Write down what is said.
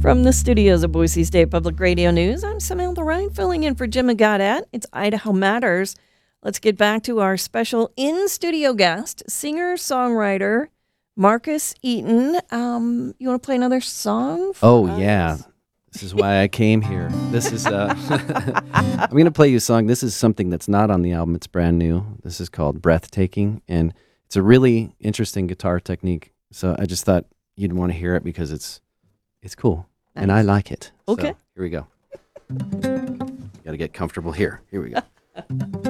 From the studios of Boise State Public Radio News, I'm Samantha Ryan, filling in for Jim Goddard. It's Idaho Matters. Let's get back to our special in-studio guest, singer-songwriter Marcus Eaton. You want to play another song for us? Yeah. This is why I came here. This is, I'm going to play you a song. This is something that's not on the album. It's brand new. This is called Breathtaking, and it's a really interesting guitar technique. So I just thought you'd want to hear it because it's cool, nice. And I like it. Okay. So here we go. Got to get comfortable here. Here we go.